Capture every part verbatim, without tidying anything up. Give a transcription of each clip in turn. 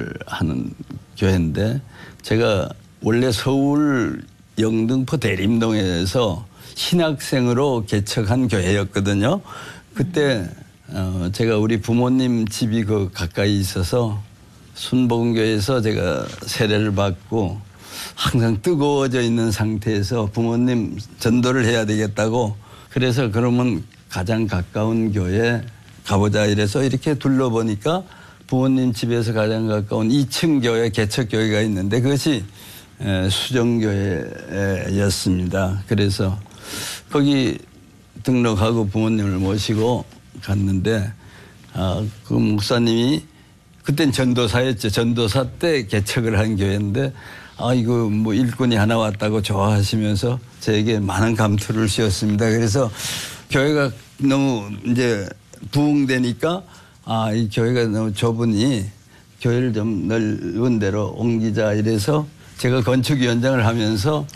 사역을 하는 교회인데 제가 원래 서울 영등포 대림동에서 신학생으로 개척한 교회였거든요. 그때 어 제가 우리 부모님 집이 그 가까이 있어서 순복음교회에서 제가 세례를 받고 항상 뜨거워져 있는 상태에서 부모님 전도를 해야 되겠다고 그래서 그러면 가장 가까운 교회 가보자 이래서 이렇게 둘러보니까 부모님 집에서 가장 가까운 이 층 교회 개척교회가 있는데 그것이 수정교회였습니다. 그래서 거기 등록하고 부모님을 모시고 갔는데 아, 그 목사님이 그땐 전도사였죠. 전도사 때 개척을 한 교회인데 아 이거 뭐 일꾼이 하나 왔다고 좋아하시면서 저에게 많은 감투를 씌웠습니다. 그래서 교회가 너무 이제 부흥되니까 아 이 교회가 너무 좁으니 교회를 좀 넓은 데로 옮기자 이래서 제가 건축위원장을 하면서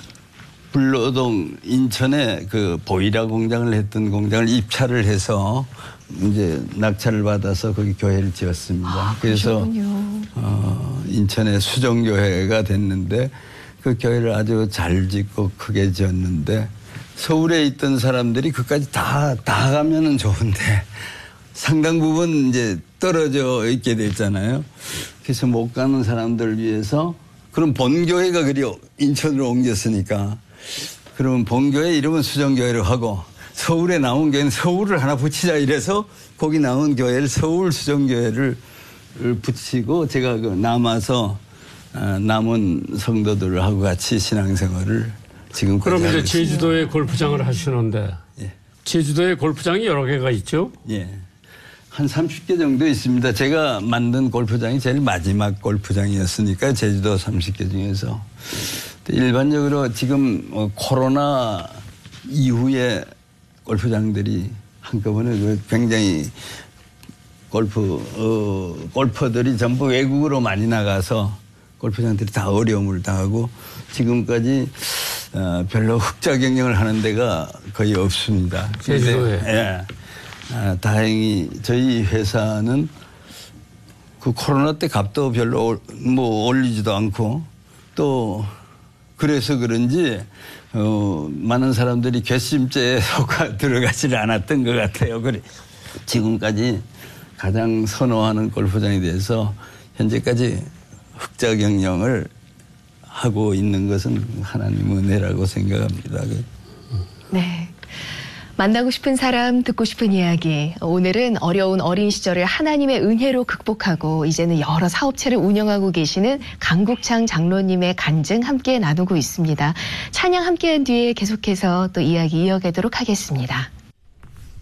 불로동 인천에 그 보이라 공장을 했던 공장을 입찰을 해서 이제 낙찰을 받아서 거기 교회를 지었습니다. 아, 그래서 어, 인천의 수정교회가 됐는데 그 교회를 아주 잘 짓고 크게 지었는데 서울에 있던 사람들이 그까지 다, 다 가면은 좋은데 상당 부분 이제 떨어져 있게 됐잖아요. 그래서 못 가는 사람들을 위해서 그럼 본교회가 그리 인천으로 옮겼으니까 그러면 본교회 이름은 수정교회로 하고 서울에 나온 교회는 서울을 하나 붙이자 이래서 거기 나온 교회를 서울 수정교회를 붙이고 제가 그 남아서 남은 성도들하고 같이 신앙생활을 지금까지 그럼 이제 하고 제주도에 있습니다. 골프장을 하시는데 예. 제주도에 골프장이 여러 개가 있죠? 예. 한 삼십 개 정도 있습니다. 제가 만든 골프장이 제일 마지막 골프장이었으니까 제주도 삼십 개 중에서. 일반적으로 지금 코로나 이후에 골프장들이 한꺼번에 굉장히 골프, 어, 골퍼들이 전부 외국으로 많이 나가서 골프장들이 다 어려움을 당하고 지금까지 어, 별로 흑자 경영을 하는 데가 거의 없습니다. 제주도에. 예. 아, 다행히 저희 회사는 그 코로나 때 값도 별로 뭐 올리지도 않고 또 그래서 그런지 어, 많은 사람들이 괘씸죄에 속아 들어가지를 않았던 것 같아요. 그래 지금까지 가장 선호하는 골프장에 대해서 현재까지 흑자 경영을 하고 있는 것은 하나님 은혜라고 생각합니다. 네. 만나고 싶은 사람, 듣고 싶은 이야기. 오늘은 어려운 어린 시절을 하나님의 은혜로 극복하고 이제는 여러 사업체를 운영하고 계시는 강국창 장로님의 간증 함께 나누고 있습니다. 찬양 함께한 뒤에 계속해서 또 이야기 이어가도록 하겠습니다.